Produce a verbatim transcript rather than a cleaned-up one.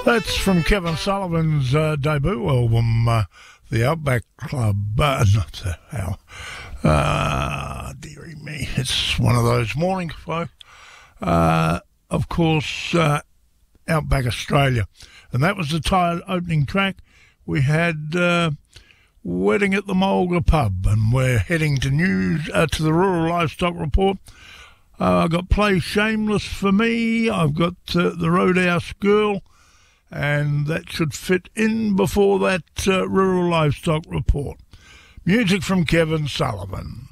That's from Kevin Sullivan's uh, debut album, uh, The Outback Club. Uh, not the hell. Ah, dearie me. It's one of those mornings, folks. Uh, of course, uh, Outback Australia. And that was the title opening track. We had uh, Wedding at the Mulga Pub, and we're heading to news uh, to the Rural Livestock Report. Uh, I've got Play Shameless for Me. I've got uh, the Roadhouse Girl, and that should fit in before that uh, Rural Livestock Report. Music from Kevin Sullivan.